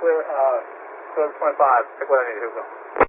clear, clear 25. Pick what I need. Here we go.